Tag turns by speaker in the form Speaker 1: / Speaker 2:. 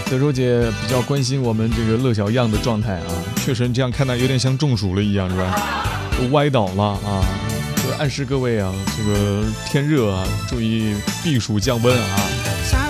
Speaker 1: 德州姐比较关心我们这个乐小样的状态啊，确实这样看来有点像中暑了一样，是吧？都歪倒了啊！就暗示各位啊，这个天热啊，注意避暑降温啊。